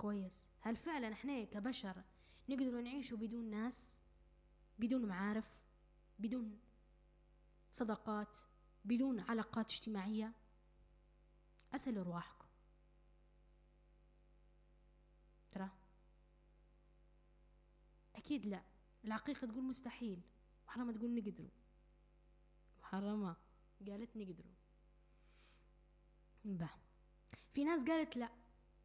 كويس. هل فعلا احنا كبشر نقدر نعيش بدون ناس، بدون معارف، بدون صداقات، بدون علاقات اجتماعية؟ أسأل أرواحكم. ترى أكيد لا. العقيقة تقول مستحيل، محرمة تقول نقدروا. محرمة قالت نقدروا. في ناس قالت لا،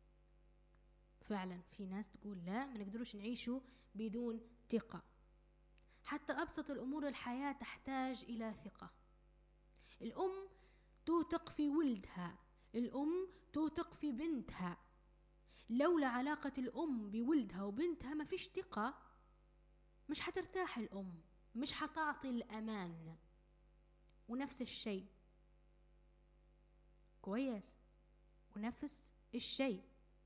فعلا في ناس تقول لا، ما نقدروش نعيشوا بدون ثقة. حتى أبسط الأمور الحياة تحتاج إلى ثقة. الأم توثق في ولدها، الأم توثق في بنتها. لولا علاقة الأم بولدها وبنتها ما فيش ثقة، مش حترتاح الأم، مش حتعطي الأمان. ونفس الشيء كويس، ونفس الشيء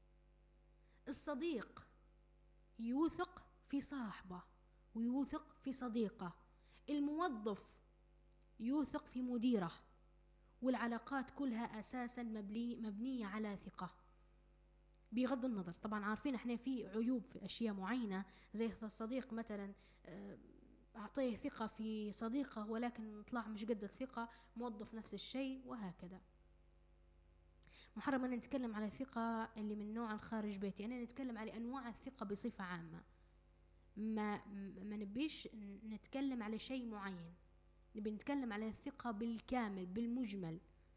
الصديق يوثق في صاحبه ويوثق في صديقه، الموظف يوثق في مديره، والعلاقات كلها أساسا مبنية على ثقة. بغض النظر طبعا عارفين احنا في عيوب في أشياء معينة، زي الصديق مثلا أعطيه ثقة في صديقه ولكن طلع مش قد الثقة، موظف نفس الشيء، وهكذا. محرم أن نتكلم على الثقة اللي من نوع الخارج بيتي، أنا نتكلم على أنواع الثقة بصفة عامة. ما نبيش نتكلم على شيء معين، نبي نتكلم على الثقة بالكامل بالمجمل.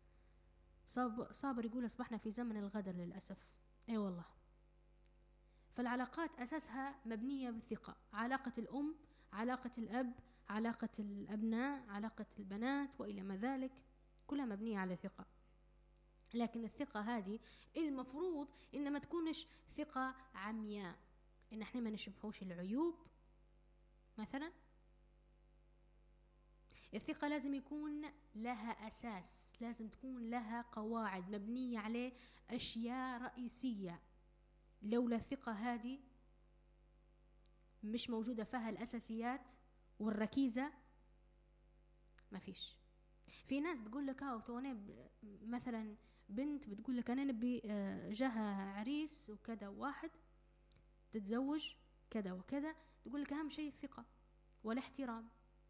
صابر يقول أصبحنا في زمن الغدر للأسف. أي والله. فالعلاقات أساسها مبنية بالثقة، علاقة الأم، علاقة الأب، علاقة الأبناء، علاقة البنات وإلى ما ذلك، كلها مبنية على ثقة. لكن الثقة هذه المفروض إن ما تكونش ثقة عمياء، إن احنا ما نشبهوش العيوب. مثلا الثقة لازم يكون لها أساس، لازم تكون لها قواعد مبنية عليه أشياء رئيسية. لولا الثقة هذه مش موجودة فيها الأساسيات والركيزة، ما فيش. في ناس تقول لك مثلا بنت بتقول لك أنا نبي جاها عريس وكذا، واحد تتزوج كذا وكذا، تقول لك أهم شيء الثقة والاحترام،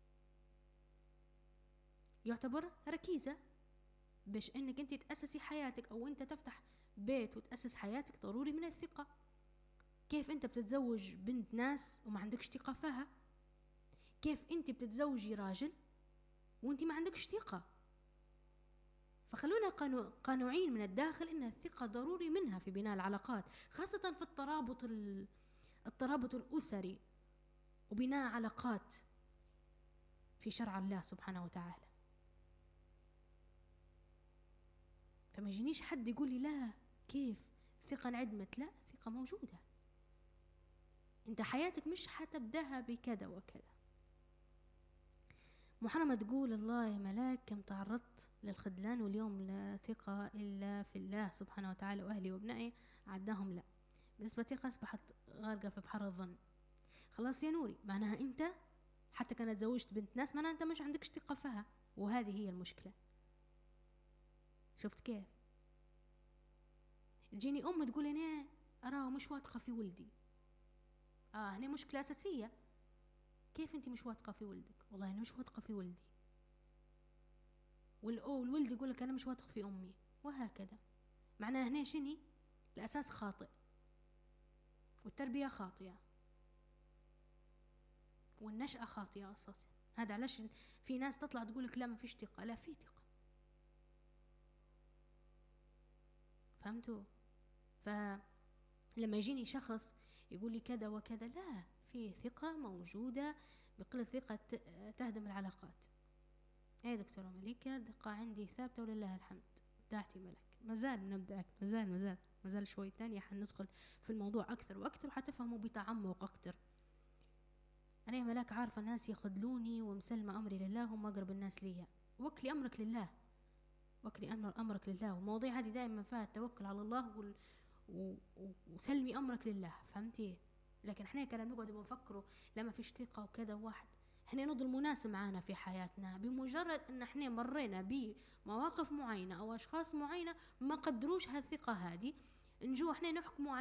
يعتبر ركيزة باش انك انت تأسسي حياتك، او انت تفتح بيت وتأسس حياتك. ضروري من الثقة. كيف انت بتتزوج بنت ناس وما عندكش ثقة فيها؟ كيف انت بتتزوجي راجل وانت ما عندكش ثقة؟ فخلونا قانوعين من الداخل ان الثقة ضروري منها في بناء العلاقات، خاصة في الترابط الأسري وبناء علاقات في شرع الله سبحانه وتعالى. فما يجينيش حد يقول لي لا كيف ثقة انعدمت. لا، ثقة موجودة. انت حياتك مش حتبدأها بكذا وكذا. محرمة تقول الله يا ملاك كم تعرضت للخذلان واليوم لا ثقة إلا في الله سبحانه وتعالى، وأهلي وابنائي عداهم لا. بالنسبة ثقة أصبحت غارقة في بحر الظن. خلاص يا نوري، معناها أنت حتى كانت زوجت بنت ناس معناها أنت مش عندكش ثقة فيها، وهذه هي المشكلة. شفت كيف؟ تجيني أم تقول أنا أراه مش واثقة في ولدي. هنا مشكلة أساسية. كيف أنت مش واثقة في ولدك؟ والله أنا مش واثقة في ولدي. والولد يقول لك أنا مش واثق في أمي، وهكذا. معناها هنا شني؟ الأساس خاطئ والتربية خاطئة والنشأة خاطئة أساسا. هذا علاش في ناس تطلع تقول لك لا ما فيش ثقة. لا، في ثقة. فهمتوا؟ فلما يجيني شخص يقول لي كذا وكذا، لا، في ثقة موجودة. بقلة ثقة تهدم العلاقات. ايه دكتورة مليكة، الثقة عندي ثابتة ولله الحمد. دعتي ملك. مازال نبدأ، مازال شوي تانية حندخل في الموضوع أكثر وأكثر وحتفهموا بتعمق أكثر. أنا يا ملاك عارفة ناس يخذلوني ومسلمة أمري لله، هم أقرب الناس ليا. وكلي أمرك لله، وكلي أمرك لله. والمواضيع هذه دائما فيها التوكل على الله وسلمي أمرك لله. فهمتي؟ لكن احنا كنا نقعد ونفكروا لا ما فيش ثقة وكذا. واحد احنا نضل مناس معانا في حياتنا، بمجرد ان احنا مرينا بمواقف معينة او اشخاص معينة ما قدروش هالثقة هذه، نجو احنا نحكموا